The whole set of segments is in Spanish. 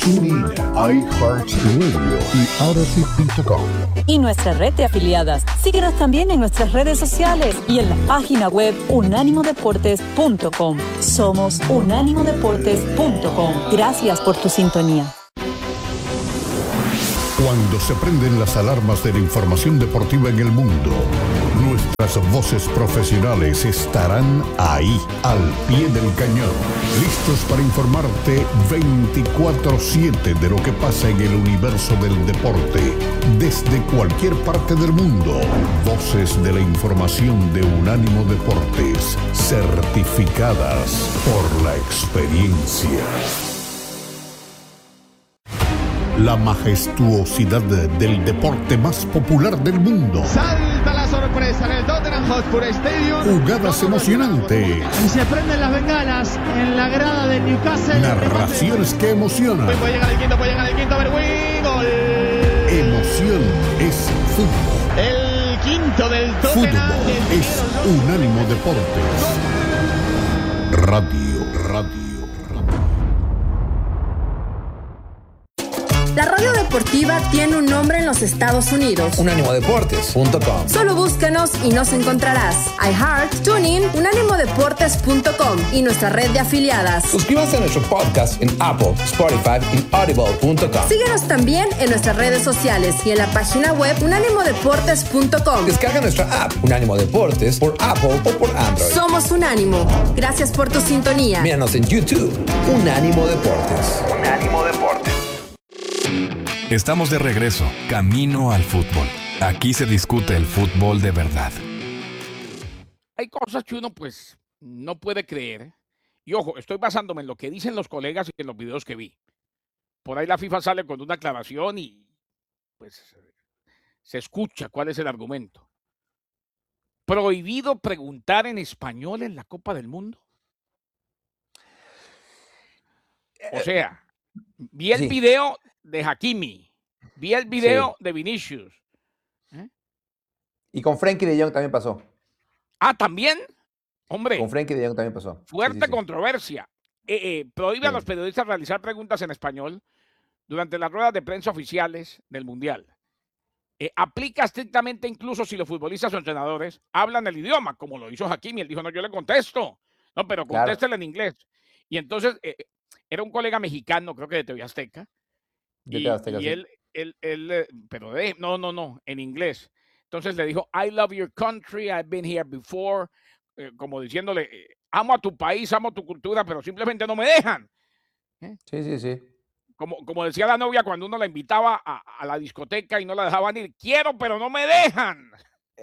TuneIn, iHeartRadio y Odyssey.com. Y nuestra red de afiliadas. Síguenos también en nuestras redes sociales y en la página web unánimodeportes.com. Somos unánimodeportes.com. Gracias por tu sintonía. Cuando se prenden las alarmas de la información deportiva en el mundo, nuestras voces profesionales estarán ahí, al pie del cañón, listos para informarte 24/7 de lo que pasa en el universo del deporte, desde cualquier parte del mundo. Voces de la información de Unánimo Deportes, certificadas por la experiencia. La majestuosidad del deporte más popular del mundo. Salta la sorpresa en el Tottenham Hotspur Stadium. Jugadas emocionantes. Y se prenden las bengalas en la grada de Newcastle. Narraciones que emocionan. Puede llegar el quinto, Berwin, gol. Emoción es fútbol. El quinto del Tottenham. Fútbol es Unánimo Deportes. Radio. La radio deportiva tiene un nombre en los Estados Unidos. Unánimodeportes.com. Solo búscanos y nos encontrarás. iHeart, TuneIn, unánimodeportes.com y nuestra red de afiliadas. Suscríbanse a nuestro podcast en Apple, Spotify y Audible.com. Síguenos también en nuestras redes sociales y en la página web unánimodeportes.com. Descarga nuestra app Unánimo Deportes por Apple o por Android. Somos Unánimo. Gracias por tu sintonía. Míranos en YouTube, Unánimo Deportes. Unánimo Deportes. Estamos de regreso, camino al fútbol. Aquí se discute el fútbol de verdad. Hay cosas que uno pues no puede creer. Y ojo, estoy basándome en lo que dicen los colegas y en los videos que vi. Por ahí la FIFA sale con una aclaración y pues se escucha cuál es el argumento. ¿Prohibido preguntar en español en la Copa del Mundo? O sea, vi el video de Hakimi, vi el video de Vinicius. Y con Frenkie de Jong también pasó. Ah, ¿también? Hombre. Con Frenkie de Jong también pasó. Fuerte controversia. Prohíbe a los periodistas realizar preguntas en español durante las ruedas de prensa oficiales del Mundial. Aplica estrictamente incluso si los futbolistas o entrenadores hablan el idioma, como lo hizo Hakimi. Él dijo, no, yo le contesto. No, pero contéstele en inglés. Y entonces, era un colega mexicano, creo que de TV Azteca. No, en inglés. Entonces le dijo, I love your country, I've been here before, como diciéndole, amo a tu país, amo tu cultura, pero simplemente no me dejan. Sí. Como decía la novia cuando uno la invitaba a la discoteca y no la dejaban ir, quiero, pero no me dejan.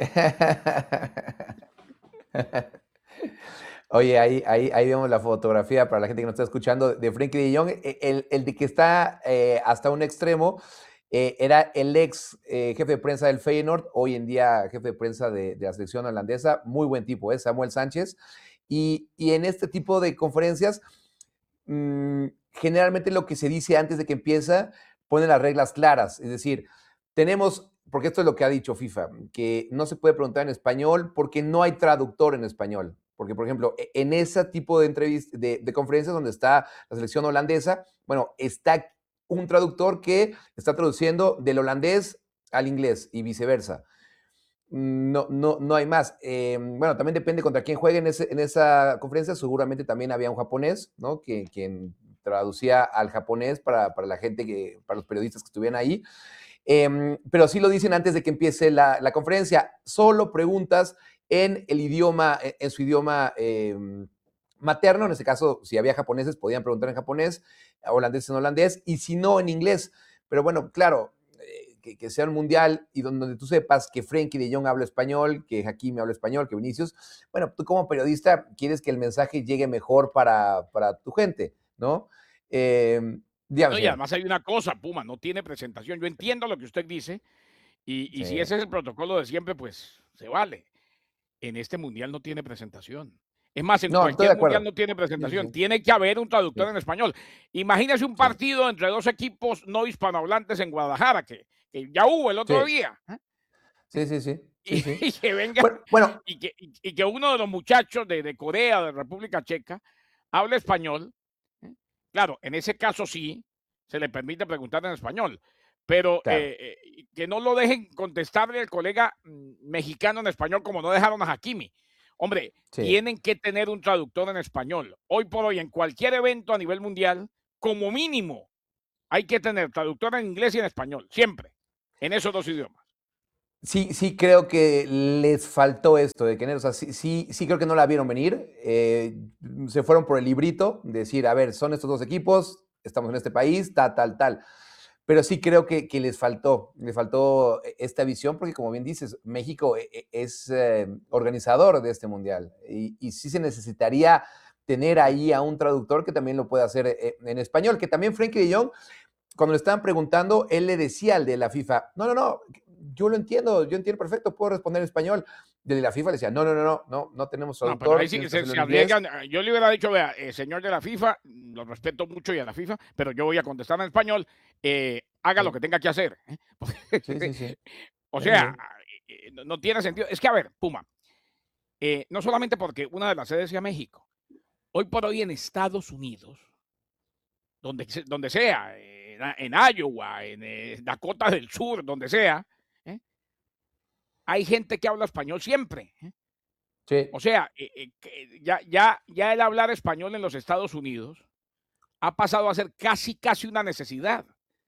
Oye, ahí vemos la fotografía para la gente que nos está escuchando de Frenkie de Jong. El de que está hasta un extremo era el ex jefe de prensa del Feyenoord, hoy en día jefe de prensa de la selección holandesa. Muy buen tipo, Samuel Sánchez. Y en este tipo de conferencias, generalmente lo que se dice antes de que empieza, pone las reglas claras. Es decir, porque esto es lo que ha dicho FIFA, que no se puede preguntar en español porque no hay traductor en español. Porque, por ejemplo, en ese tipo de entrevistas, de conferencias donde está la selección holandesa, bueno, está un traductor que está traduciendo del holandés al inglés y viceversa. No hay más. Bueno, también depende contra quién juegue en esa conferencia. Seguramente también había un japonés, ¿no? Quien traducía al japonés para la gente, para los periodistas que estuvieran ahí. Pero sí lo dicen antes de que empiece la conferencia. Solo preguntas en el idioma, en su idioma materno. En este caso, si había japoneses, podían preguntar en japonés, holandeses en holandés, y si no, en inglés. Pero bueno, claro, que sea un mundial y donde tú sepas que Frenkie de Jong habla español, que Hakimi habla español, que Vinicius, bueno, tú como periodista quieres que el mensaje llegue mejor para tu gente, ¿no? Y además hay una cosa, Puma, no tiene presentación. Yo entiendo lo que usted dice, y si ese es el protocolo de siempre, pues se vale. En este mundial no tiene presentación. Es más, en cualquier mundial no tiene presentación. Sí. Tiene que haber un traductor en español. Imagínese un partido entre dos equipos no hispanohablantes en Guadalajara, que ya hubo el otro día. Sí. Y que venga, bueno. y que uno de los muchachos de Corea, de República Checa, hable español. Claro, en ese caso sí, se le permite preguntar en español. Pero Claro. que no lo dejen contestarle al colega mexicano en español como no dejaron a Hakimi. Hombre, Sí. tienen que tener un traductor en español. Hoy por hoy, en cualquier evento a nivel mundial, como mínimo, hay que tener traductor en inglés y en español, siempre, en esos dos idiomas. Sí creo que les faltó esto de que, o sea, sí creo que no la vieron venir. Se fueron por el librito, decir, a ver, son estos dos equipos, estamos en este país, tal. Pero sí creo que les faltó esta visión, porque como bien dices, México es organizador de este mundial y sí se necesitaría tener ahí a un traductor que también lo pueda hacer en español, que también Frenkie de Jong, cuando le estaban preguntando, él le decía al de la FIFA, no, yo entiendo perfecto, puedo responder en español. De la FIFA le decía, no tenemos traductor. No, pero ahí sí se arriesgan. Yo le hubiera dicho, vea, señor de la FIFA, lo respeto mucho y a la FIFA, pero yo voy a contestar en español, haga lo que tenga que hacer. Sí. O sea, no tiene sentido. Es que, a ver, Puma, no solamente porque una de las sedes sea México, hoy por hoy en Estados Unidos, donde sea, en Iowa, en Dakota del Sur, donde sea, hay gente que habla español siempre. Sí. O sea, ya el hablar español en los Estados Unidos ha pasado a ser casi una necesidad.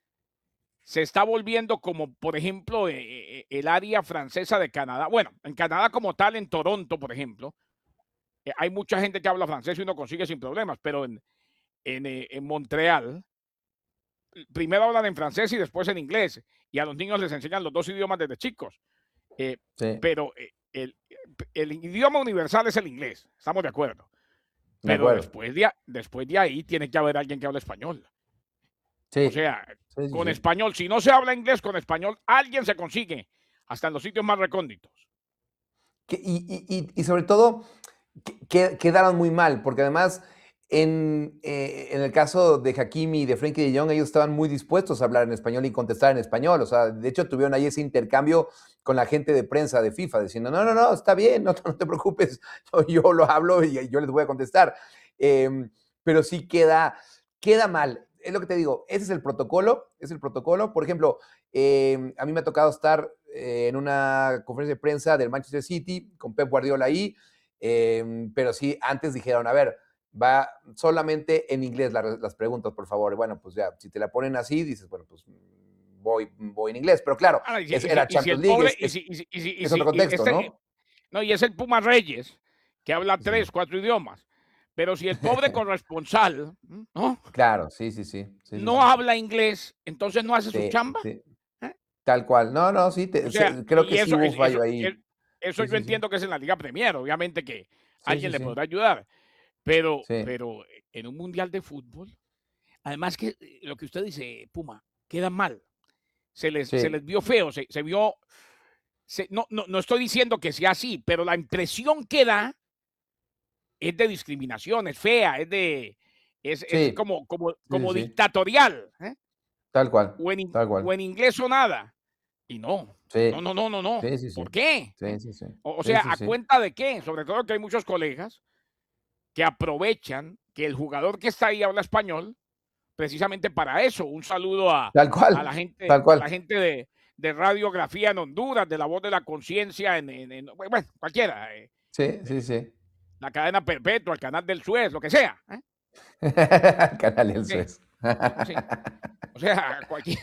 Se está volviendo como, por ejemplo, el área francesa de Canadá. Bueno, en Canadá como tal, en Toronto, por ejemplo, hay mucha gente que habla francés y uno consigue sin problemas, pero en Montreal, primero hablan en francés y después en inglés, y a los niños les enseñan los dos idiomas desde chicos. Sí. Pero el idioma universal es el inglés, estamos de acuerdo. Pero después de ahí tiene que haber alguien que hable español. Sí. O sea, con español, si no se habla inglés, con español, alguien se consigue, hasta en los sitios más recónditos. Y sobre todo, quedaron muy mal, porque además, en el caso de Hakimi y de Frenkie de Jong, ellos estaban muy dispuestos a hablar en español y contestar en español. O sea, de hecho, tuvieron ahí ese intercambio con la gente de prensa de FIFA, diciendo, no, está bien, no te preocupes, yo lo hablo y yo les voy a contestar. Pero sí queda mal. Es lo que te digo, ese es el protocolo. Por ejemplo, a mí me ha tocado estar en una conferencia de prensa del Manchester City con Pep Guardiola ahí, pero sí, antes dijeron, a ver, va solamente en inglés las preguntas, por favor. Bueno, pues ya, si te la ponen así, dices, bueno, pues voy en inglés. Pero claro, era Champions League, es otro contexto, ¿no? No, y es el Puma Reyes, que habla 3, 4 idiomas. Pero si el pobre corresponsal, ¿no? Claro, sí. No habla inglés, entonces no hace su chamba. Sí. Tal cual. No, sí. Creo que sí hubo un fallo ahí. Eso yo entiendo que es en la Liga Premier, obviamente que alguien le podrá ayudar. Pero en un mundial de fútbol, además que lo que usted dice, Puma, queda mal. Se les vio feo, se vio. No estoy diciendo que sea así, pero la impresión que da es de discriminación, es fea, es como dictatorial. Tal cual. O en inglés o nada. Y no. No. Sí. ¿Por qué? Sí. O sea, ¿a cuenta de qué? Sobre todo que hay muchos colegas que aprovechan que el jugador que está ahí habla español precisamente para eso. Un saludo a la gente de Radiografía en Honduras, de La Voz de la Conciencia, bueno, cualquiera. Sí. La cadena perpetua, el canal del Suez, lo que sea. Canal del Suez. Sí. O sea,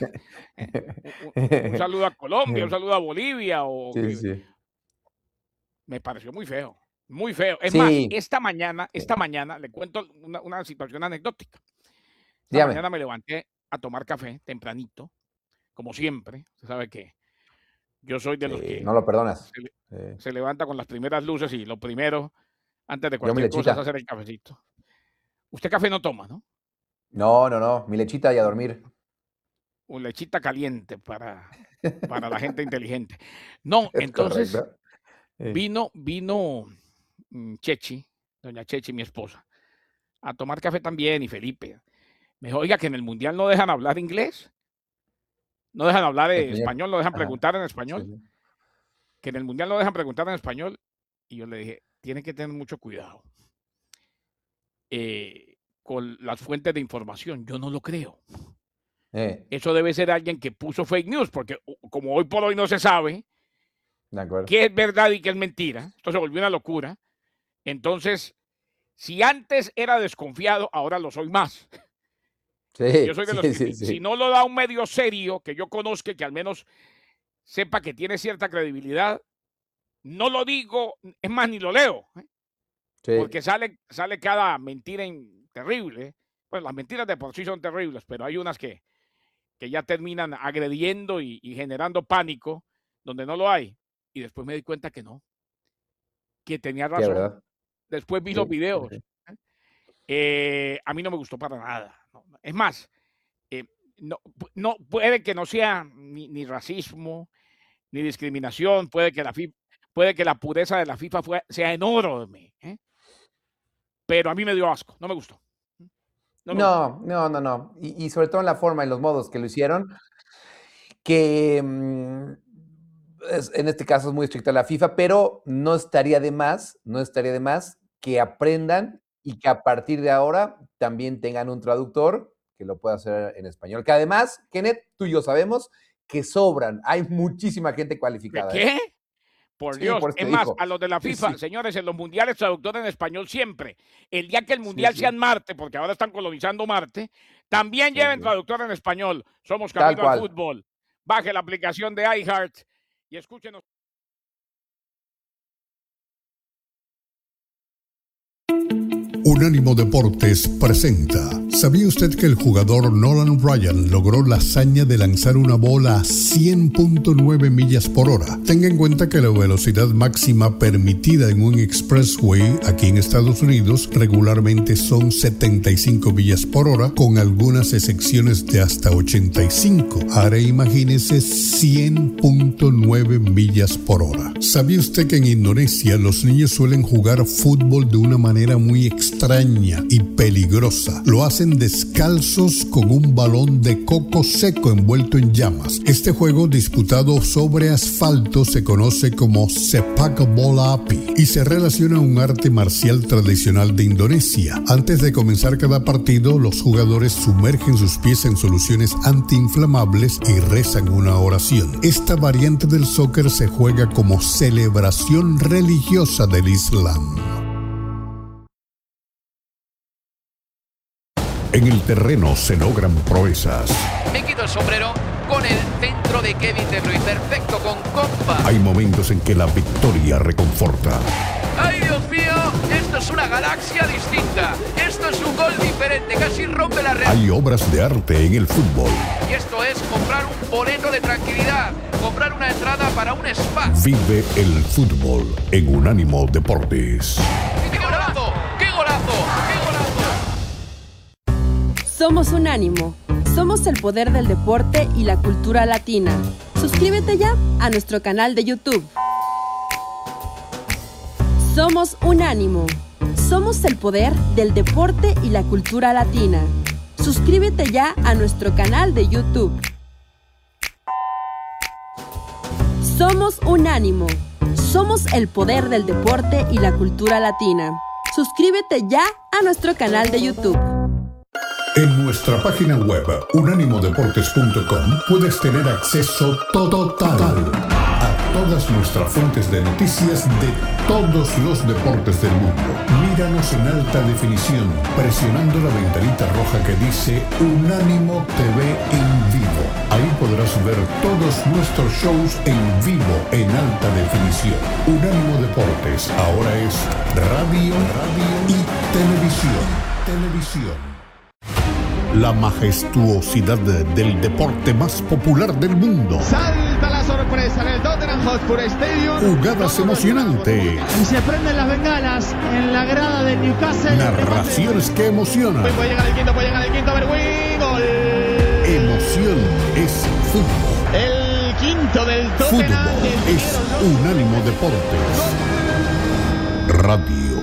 un saludo a Colombia, un saludo a Bolivia. Sí. Me pareció muy feo. Muy feo. Es más, esta mañana le cuento una situación anecdótica. Esta mañana me levanté a tomar café tempranito, como siempre. Usted sabe que yo soy de los que no lo perdonas. Se levanta con las primeras luces y lo primero, antes de cualquier cosa, es hacer el cafecito. Usted café no toma, ¿no? No. Mi lechita y a dormir. Una lechita caliente para la gente inteligente. No, entonces vino Chechi, doña Chechi, mi esposa, a tomar café también, y Felipe. Me dijo, oiga, que en el Mundial no dejan hablar inglés, no dejan hablar español, no dejan preguntar en español. Sí. Que en el Mundial no dejan preguntar en español. Y yo le dije, tiene que tener mucho cuidado con las fuentes de información. Yo no lo creo. Eso debe ser alguien que puso fake news, porque como hoy por hoy no se sabe qué es verdad y qué es mentira, esto se volvió una locura. Entonces, si antes era desconfiado, ahora lo soy más. Sí, yo soy de los que si no lo da un medio serio que yo conozca, que al menos sepa que tiene cierta credibilidad, no lo digo, es más, ni lo leo. Porque sale cada mentira terrible. Pues las mentiras de por sí son terribles, pero hay unas que ya terminan agrediendo y generando pánico donde no lo hay. Y después me di cuenta que no, que tenía razón. Después vi los videos. A mí no me gustó para nada. Es más, no puede que no sea ni racismo, ni discriminación. Puede que la pureza de la FIFA sea enorme. Pero a mí me dio asco, no me gustó. No. Y sobre todo en la forma y los modos que lo hicieron, que en este caso es muy estricta la FIFA, pero no estaría de más que aprendan y que a partir de ahora también tengan un traductor que lo pueda hacer en español. Que además, Kenneth, tú y yo sabemos que sobran. Hay muchísima gente cualificada. ¿Qué? Por Dios, es más, a los de la FIFA, señores, en los mundiales traductor en español siempre. El día que el mundial sea en Marte, porque ahora están colonizando Marte, también lleven traductor en español. Somos Camino al Fútbol. Baje la aplicación de iHeart y escúchenos. Unánimo Deportes presenta. ¿Sabía usted que el jugador Nolan Ryan logró la hazaña de lanzar una bola a 100.9 millas por hora? Tenga en cuenta que la velocidad máxima permitida en un expressway aquí en Estados Unidos regularmente son 75 millas por hora, con algunas excepciones de hasta 85. Ahora imagínese 100.9 millas por hora. ¿Sabía usted que en Indonesia los niños suelen jugar fútbol de una manera muy extraña y peligrosa? Lo hacen descalzos con un balón de coco seco envuelto en llamas. Este juego disputado sobre asfalto se conoce como sepak bola api y se relaciona a un arte marcial tradicional de Indonesia. Antes de comenzar cada partido, los jugadores sumergen sus pies en soluciones antiinflamables y rezan una oración. Esta variante del soccer se juega como celebración religiosa del Islam. En el terreno se logran proezas. Me quito el sombrero con el centro de Kevin De Bruyne, perfecto con compa. Hay momentos en que la victoria reconforta. ¡Ay, Dios mío! Esto es una galaxia distinta. Esto es un gol diferente, casi rompe la red. Hay obras de arte en el fútbol. Y esto es comprar un boleto de tranquilidad, comprar una entrada para un spa. Vive el fútbol en Unánimo Deportes. ¡Qué golazo! ¡Qué golazo! ¡Qué golazo! Somos Unánimo. Somos el poder del deporte y la cultura latina. Suscríbete ya a nuestro canal de YouTube. Somos Unánimo. Somos el poder del deporte y la cultura latina. Suscríbete ya a nuestro canal de YouTube. Somos Unánimo. Somos el poder del deporte y la cultura latina. Suscríbete ya a nuestro canal de YouTube. En nuestra página web, unánimodeportes.com, puedes tener acceso total a todas nuestras fuentes de noticias de todos los deportes del mundo. Míranos en alta definición, presionando la ventanita roja que dice Unánimo TV en vivo. Ahí podrás ver todos nuestros shows en vivo en alta definición. Unánimo Deportes ahora es radio y televisión. La majestuosidad del deporte más popular del mundo. Salta la sorpresa en el Tottenham Hotspur Stadium. Jugadas emocionantes. Y se prenden las bengalas en la grada del Newcastle. Narraciones que emocionan. Puede llegar el quinto, Berwin. Gol. Emoción es fútbol. El quinto del Tottenham. Fútbol es Unánimo Deportes. Radio.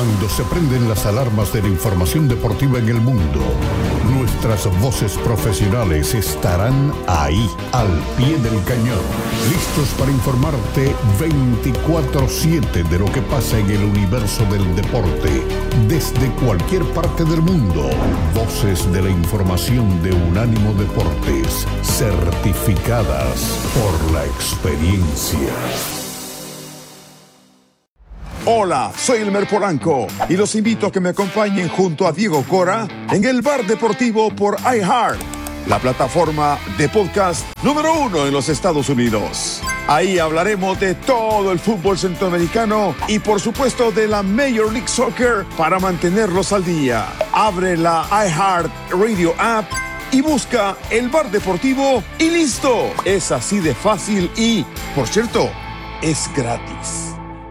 Cuando se prenden las alarmas de la información deportiva en el mundo, nuestras voces profesionales estarán ahí, al pie del cañón, listos para informarte 24/7 de lo que pasa en el universo del deporte, desde cualquier parte del mundo. Voces de la información de Unánimo Deportes, certificadas por la experiencia. Hola, soy Elmer Polanco y los invito a que me acompañen junto a Diego Cora en el Bar Deportivo por iHeart, la plataforma de podcast número 1 en los Estados Unidos. Ahí hablaremos de todo el fútbol centroamericano y por supuesto de la Major League Soccer para mantenerlos al día. Abre la iHeart Radio app y busca el Bar Deportivo y listo. Es así de fácil y, por cierto, es gratis.